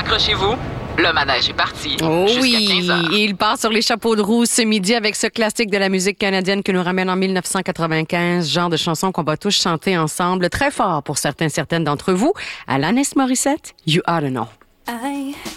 accrochez-vous, le manège est parti. Oh jusqu'à oui, 15h. il part sur les chapeaux de roue ce midi avec ce classique de la musique canadienne qui nous ramène en 1995, genre de chanson qu'on va tous chanter ensemble, très fort pour certaines d'entre vous. Alanis Morissette, You Oughta Know. I